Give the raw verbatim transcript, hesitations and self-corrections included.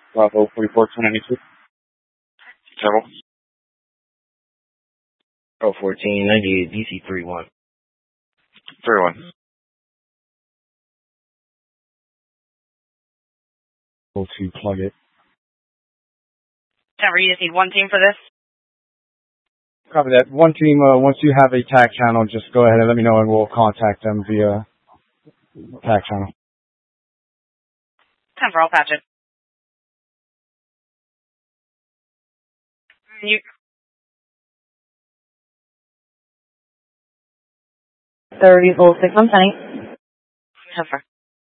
Bravo forty-four two ninety-two. Several. Oh, fourteen ninety-eight, D C three one. three one. To plug it. Denver, you just need one team for this? Copy that. One team, uh, once you have a tag channel, just go ahead and let me know and we'll contact them via tag channel. Denver, I'll patch it. You... thirty, oh six, one twenty. Denver.